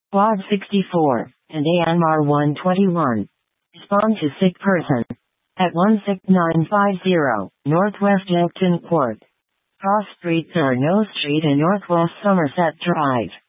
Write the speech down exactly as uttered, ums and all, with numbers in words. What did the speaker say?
Quad sixty-four, and A M R one twenty-one. Respond to sick person. At one six nine five zero, Northwest Yankton Court. Cross Street Thurno Street and Northwest Somerset Drive.